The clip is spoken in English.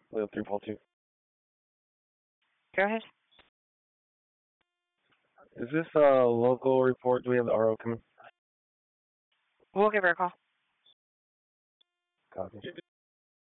Leo 342. Go ahead. Is this a local report? Do we have the RO coming? We'll give her a call. Copy.